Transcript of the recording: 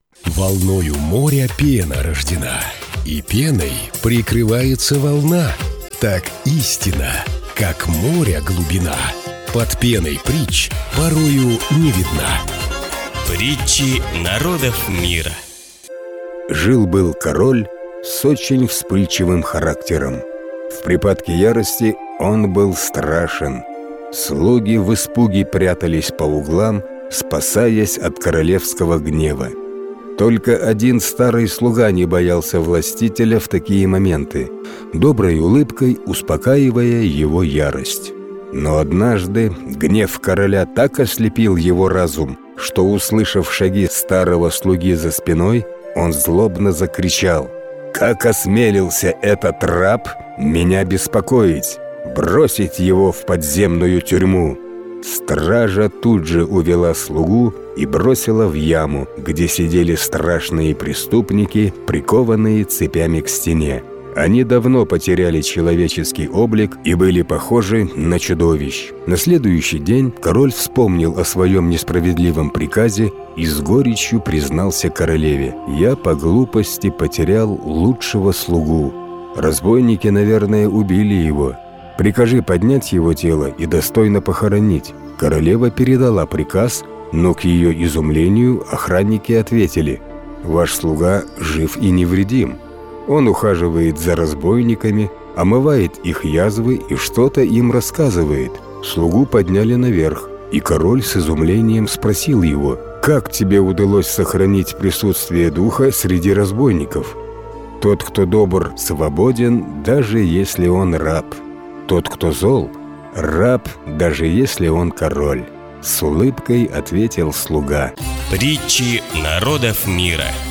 Волною моря пена рождена, и пеной прикрывается волна. Так истина, как море глубина, под пеной притч порою не видна. Притчи народов мира. Жил-был король с очень вспыльчивым характером. В припадке ярости он был страшен. Слуги в испуге прятались по углам, спасаясь от королевского гнева. Только один старый слуга не боялся властителя в такие моменты, доброй улыбкой успокаивая его ярость. Но однажды гнев короля так ослепил его разум, что, услышав шаги старого слуги за спиной, он злобно закричал: «Как осмелился этот раб меня беспокоить! Бросить его в подземную тюрьму!» Стража тут же увела слугу и бросила в яму, где сидели страшные преступники, прикованные цепями к стене. Они давно потеряли человеческий облик и были похожи на чудовищ. На следующий день король вспомнил о своем несправедливом приказе и с горечью признался королеве: «Я по глупости потерял лучшего слугу. Разбойники, наверное, убили его. Прикажи поднять его тело и достойно похоронить». Королева передала приказ, но к ее изумлению охранники ответили: «Ваш слуга жив и невредим. Он ухаживает за разбойниками, омывает их язвы и что-то им рассказывает». Слугу подняли наверх, и король с изумлением спросил его: «Как тебе удалось сохранить присутствие духа среди разбойников?» «Тот, кто добр, свободен, даже если он раб. Тот, кто зол, раб, даже если он король», — с улыбкой ответил слуга. Притчи народов мира.